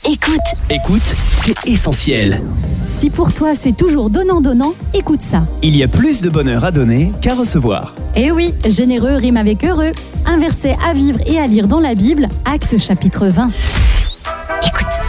Écoute, c'est essentiel. Si pour toi c'est toujours donnant-donnant, écoute ça. Il y a plus de bonheur à donner qu'à recevoir. Eh oui, généreux rime avec heureux. Un verset à vivre et à lire dans la Bible, Actes chapitre 20.